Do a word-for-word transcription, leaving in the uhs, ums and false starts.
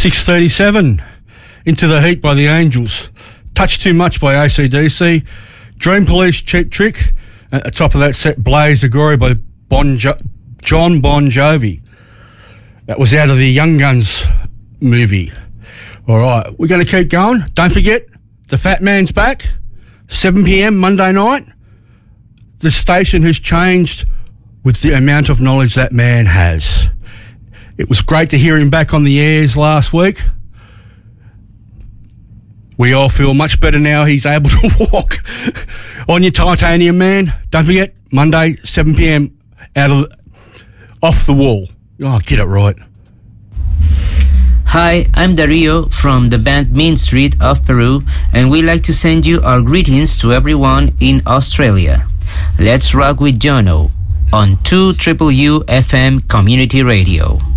six thirty-seven, Into the Heat by the Angels. Touch Too Much by A C D C. Dream Police, Cheap Trick. At the top of that set, Blaze of Glory by bon jo- John Bon Jovi. That was out of the Young Guns movie. All right, we're going to keep going. Don't forget, the Fat Man's back, seven p.m. Monday night. The station has changed with the amount of knowledge that man has. It was great to hear him back on the airs last week. We all feel much better now he's able to walk. On your titanium, man. Don't forget, Monday, seven p.m. out of off the wall. Oh, get it right. Hi, I'm Dario from the band Mean Street of Peru, and we'd like to send you our greetings to everyone in Australia. Let's rock with Jono on two U U F M Community Radio.